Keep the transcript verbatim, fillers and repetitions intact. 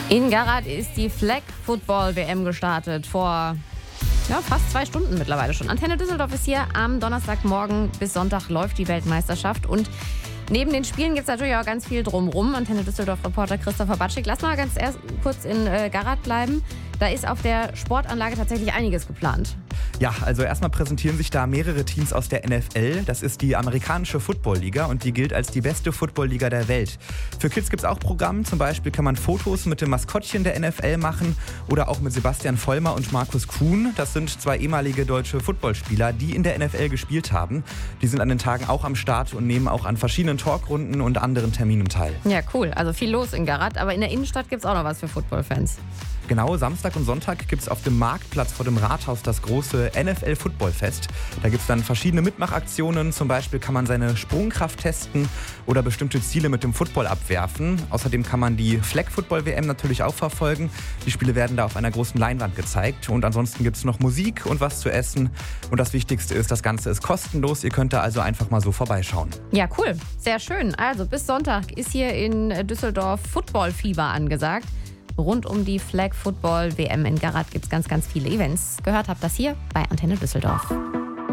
In Garat ist die Flag Football W M gestartet. Vor ja, fast zwei Stunden mittlerweile schon. Antenne Düsseldorf ist hier. Am Donnerstagmorgen bis Sonntag läuft die Weltmeisterschaft. Und neben den Spielen gibt es natürlich auch ganz viel drumrum. Antenne Düsseldorf-Reporter Christopher Batschik. Lass mal ganz erst kurz in äh, Garat bleiben. Da ist auf der Sportanlage tatsächlich einiges geplant. Ja, also erstmal präsentieren sich da mehrere Teams aus der N F L. Das ist die amerikanische Football-Liga und die gilt als die beste Football-Liga der Welt. Für Kids gibt es auch Programm. Zum Beispiel kann man Fotos mit dem Maskottchen der N F L machen oder auch mit Sebastian Vollmer und Markus Kuhn. Das sind zwei ehemalige deutsche Footballspieler, die in der N F L gespielt haben. Die sind an den Tagen auch am Start und nehmen auch an verschiedenen Talkrunden und anderen Terminen teil. Ja, cool. Also viel los in Garat. Aber in der Innenstadt gibt es auch noch was für Football-Fans. Genau, Samstag und Sonntag gibt es auf dem Marktplatz vor dem Rathaus das große N F L-Football-Fest. Da gibt es dann verschiedene Mitmachaktionen. Zum Beispiel kann man seine Sprungkraft testen oder bestimmte Ziele mit dem Football abwerfen. Außerdem kann man die Flag-Football-W M natürlich auch verfolgen. Die Spiele werden da auf einer großen Leinwand gezeigt. Und ansonsten gibt es noch Musik und was zu essen. Und das Wichtigste ist, das Ganze ist kostenlos. Ihr könnt da also einfach mal so vorbeischauen. Ja, cool. Sehr schön. Also bis Sonntag ist hier in Düsseldorf Football-Fieber angesagt. Rund um die Flag Football W M in Garat gibt es ganz, ganz viele Events. Gehört habt das hier bei Antenne Düsseldorf.